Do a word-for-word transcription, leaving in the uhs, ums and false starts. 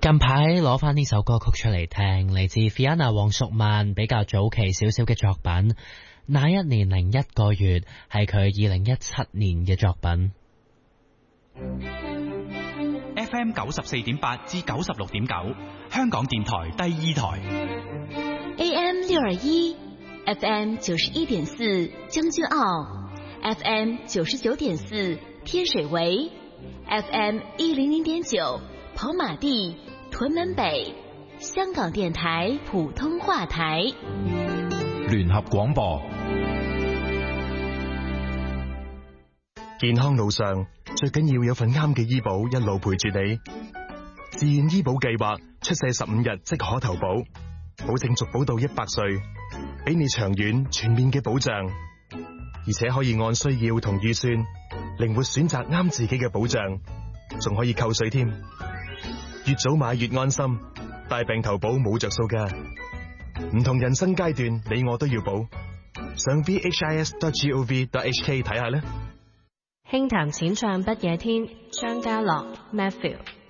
近排攞翻呢首歌曲出嚟聽，嚟自 Fiona 黃淑曼比較早期少少嘅作品《那一年零一個月》，係佢二零一七年嘅作品。 F M 九十四點八至九十六點九，香港電台第二台。 A M 六二一，F M 九十一點四將軍澳 ，F M 九十九點四天水圍 ，F M 一零零點九跑馬地。屯門北，香港電台普通話台， 聯合廣播。 健康路上最緊要有份啱嘅醫保一路陪住你。自願醫保計劃出世十五日即可投保，保證續保到一百歲，俾你長遠全面嘅保障，而且可以按需要同預算靈活選擇啱自己嘅保障，仲可以扣稅添。越早買越安心，大病投保冇着數㗎。唔同人生階段，你我都要保。上 v h i s dot gov dot h k 睇下啦。 輕談淺唱不夜天，張家樂 Matthew。